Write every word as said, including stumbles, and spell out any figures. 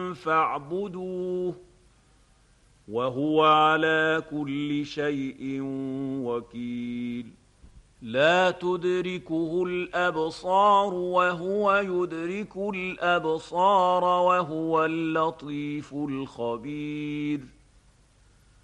فاعبدوه وهو على كل شيء وكيل لا تدركه الأبصار وهو يدرك الأبصار وهو اللطيف الخبير